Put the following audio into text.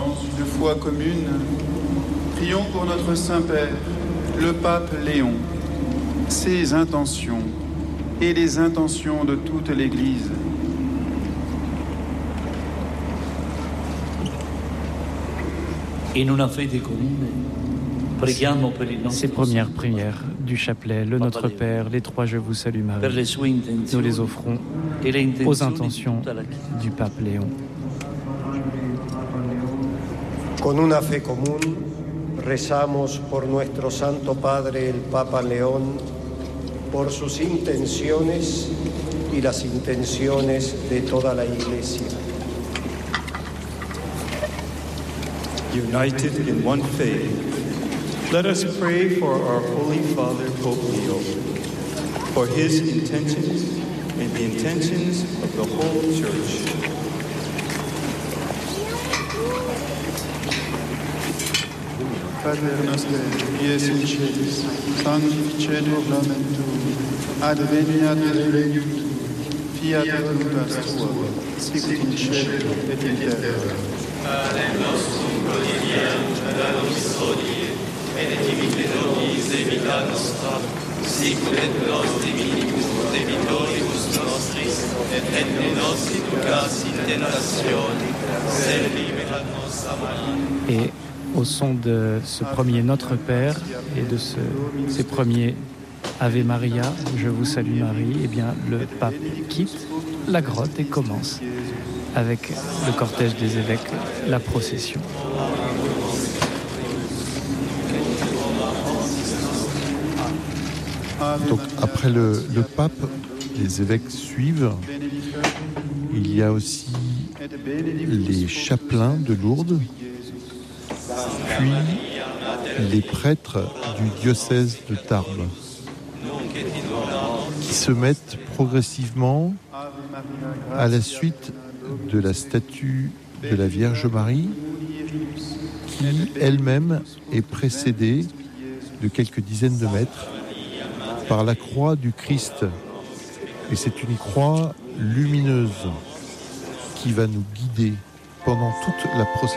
de foi commune, prions pour notre Saint-Père, le pape Léon, ses intentions et les intentions de toute l'Église. Ces premières prières du chapelet, le Notre Père, les trois Je vous salue Marie, nous les offrons aux intentions du pape Léon. Con una fe común, rezamos por nuestro Santo Padre, el Papa León, por sus intenciones y las intenciones de toda la Iglesia. United in one faith, let us pray for our Holy Father, Pope Leo, for his intentions and the intentions of the whole Church. Pater noster, qui es in celis, sanctificetur nomen tuum, adveniat regnum tuum, fiat voluntas tua, sicut in cielo et in terra. Panem nostrum quotidianum da nobis hodie, et dimitte nobis debita nostra, sicut et nos diminimus debitoribus nostris, et ne nos inducas in tentatione, sed libera nos a maligno. Et au son de ce premier Notre Père et de ces premiers Ave Maria, Je vous salue Marie, eh bien, le pape quitte la grotte et commence avec le cortège des évêques, la procession. Donc après le pape, les évêques suivent. Il y a aussi les chapelains de Lourdes, puis les prêtres du diocèse de Tarbes, qui se mettent progressivement à la suite de la statue de la Vierge Marie, qui elle-même est précédée de quelques dizaines de mètres par la croix du Christ. Et c'est une croix lumineuse qui va nous guider pendant toute la procession.